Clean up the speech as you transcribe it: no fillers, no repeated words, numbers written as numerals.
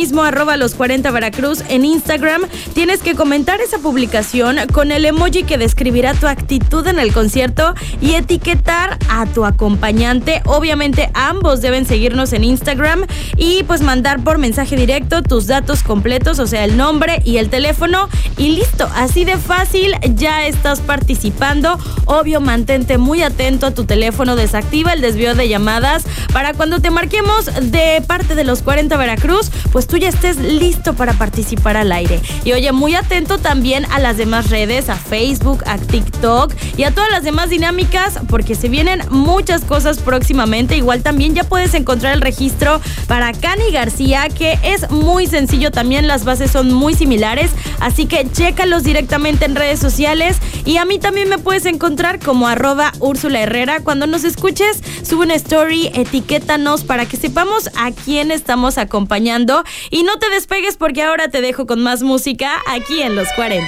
mismo @los40veracruz en Instagram. Tienes que comentar esa publicación con el emoji que describirá tu actitud en el concierto y etiquetar a tu acompañante. Obviamente ambos deben seguirnos en Instagram y pues mandar por mensaje directo tus datos completos, o sea, el nombre y el teléfono, y listo, así de fácil, ya estás participando. Obvio, mantente muy atento a tu teléfono, desactiva el desvío de llamadas para cuando te marquemos de parte de los 40 Veracruz, pues tú ya estés listo para participar al aire. Y oye, muy atento también a las demás redes, a Facebook, a TikTok y a todas las demás dinámicas, porque se vienen muchas cosas próximamente. Igual también ya puedes encontrar el registro para Cani García, que es muy sencillo también, las bases son muy similares, así que chécalos directamente en redes sociales. Y a mí también me puedes encontrar como @Úrsula Herrera. Cuando nos escuches, sube una story, etiquétanos para que sepamos a quién estamos acompañando. Y no te despegues, porque ahora te dejo con más música aquí en Los 40.